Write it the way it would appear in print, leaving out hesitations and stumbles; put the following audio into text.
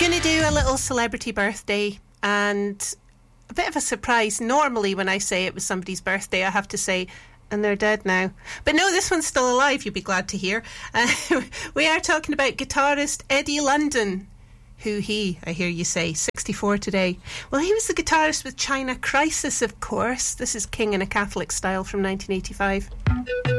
Going to do a little celebrity birthday, and a bit of a surprise. Normally when I say it was somebody's birthday, I have to say, and they're dead now. But no, this one's still alive, you'll be glad to hear. We are talking about guitarist Eddie London. Who he, I hear you say, 64 today. Well, he was the guitarist with China Crisis, of course. This is King in a Catholic Style from 1985.